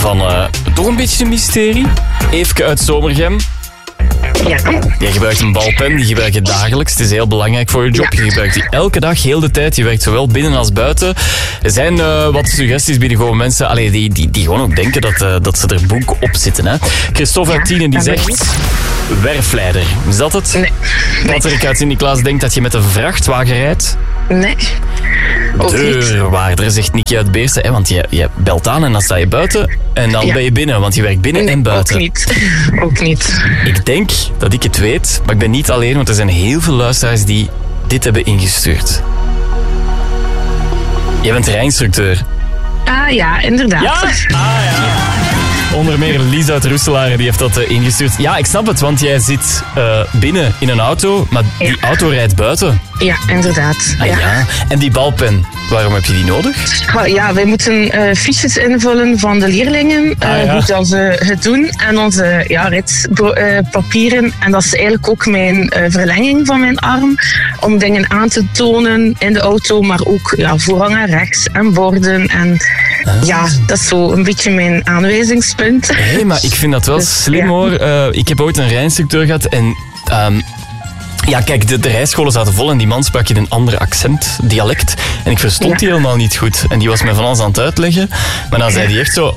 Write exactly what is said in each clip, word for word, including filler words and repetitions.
van uh, toch een beetje een mysterie. Eefke uit Zomergem. Ja. Jij gebruikt een balpen, die gebruik je dagelijks. Het is heel belangrijk voor je job. Ja. Je gebruikt die elke dag, heel de tijd. Je werkt zowel binnen als buiten. Er zijn uh, wat suggesties binnengekomen. Mensen allee, die, die, die gewoon ook denken dat, uh, dat ze er boek op zitten. Hè. Christophe uit Tienen die zegt... werfleider. Is dat het? Nee. Patrick uit Sint-Niklaas denkt dat je met een vrachtwagen rijdt. Nee. Deurwaarder, zegt Nicky uit Beersen. Hè, want je, je belt aan en dan sta je buiten. En dan ja. ben je binnen, want je werkt binnen nee, en buiten. Ook niet. Ook niet. Ik denk dat ik het weet, maar ik ben niet alleen, want er zijn heel veel luisteraars die dit hebben ingestuurd. Jij bent rijinstructeur. Ah ja, inderdaad. Ja? Ah ja. Onder meer Lies uit Roeselare die heeft dat uh, ingestuurd. Ja, ik snap het, want jij zit uh, binnen in een auto, maar die ja. auto rijdt buiten. Ja, inderdaad. Ah, ja. ja. En die balpen, waarom heb je die nodig? Ja, wij moeten uh, fiches invullen van de leerlingen, uh, ah, ja. hoe dat ze het doen. En onze ja, ritpapieren. Uh, en dat is eigenlijk ook mijn uh, verlenging van mijn arm. Om dingen aan te tonen in de auto, maar ook ja, voorrang naar rechts en borden. En ah. ja, dat is zo een beetje mijn aanwijzingspunt. Hé, hey, maar ik vind dat wel dus, slim ja. hoor. Uh, ik heb ooit een rijinstructeur gehad en... Um, Ja, kijk, de, de rijscholen zaten vol en die man sprak in een ander accent, dialect. En ik verstond ja. die helemaal niet goed. En die was me van alles aan het uitleggen. Maar dan zei hij echt zo...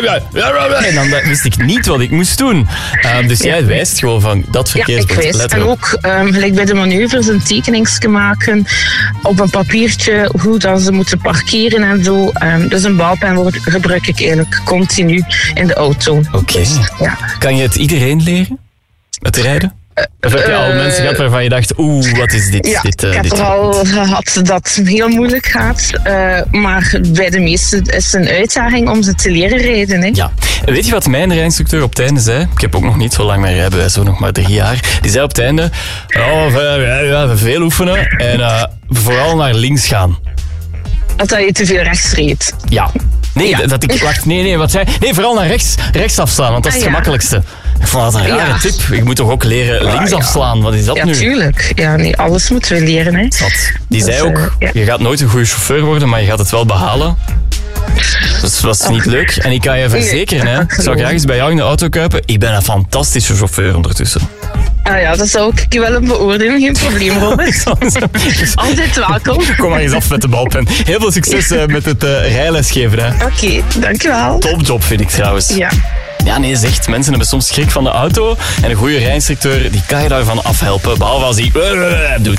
En dan wist ik niet wat ik moest doen. Uh, dus jij wijst gewoon van dat verkeersbord. Ja, ik wijs. En ook, um, gelijk bij de manoeuvres, een tekeningsje maken op een papiertje, hoe dat ze moeten parkeren en zo. Um, dus een balpen gebruik ik eigenlijk continu in de auto. Oké. Okay. Dus, ja. Kan je het iedereen leren? Het rijden? Of heb je al uh, mensen gehad waarvan je dacht, oeh, wat is dit? Ja, dit, uh, ik heb dit er al gehad dat het heel moeilijk gaat. Uh, maar bij de meesten is het een uitdaging om ze te leren rijden. Hè? Ja. Weet je wat mijn rijinstructeur op het einde zei? Ik heb ook nog niet zo lang mijn rijbewijs, zo nog maar drie jaar. Die zei op het einde, oh, we veel oefenen en uh, vooral naar links gaan. Dat je te veel rechts reed. Ja. Nee, ja. dat ik wacht, nee, nee, wat zei Nee, vooral naar rechts, rechts afslaan, want dat is ah, het ja. gemakkelijkste. Ik vond dat een rare ja. tip. Ik moet toch ook leren links ah, afslaan? Ja. Wat is dat ja, nu? Ja, tuurlijk. Ja, nee, alles moeten we leren. Hè. Dat. Die zei ook, uh, ja. je gaat nooit een goede chauffeur worden, maar je gaat het wel behalen. Dus dat is niet oh. leuk. En ik kan je verzekeren, nee. hè, ik zou graag eens bij jou in de auto kuipen. Ik ben een fantastische chauffeur ondertussen. Ah ja, dat zou ik je wel een beoordelen. Geen probleem, Robert. Altijd welkom. Kom maar eens af met de balpen. Heel veel succes uh, met het uh, rijlesgeven. Oké, okay, dankjewel. Topjob vind ik trouwens. Ja. Ja, nee, zegt, mensen hebben soms schrik van de auto. En een goede rijinstructeur, die kan je daarvan afhelpen. Behalve als hij uh, doet.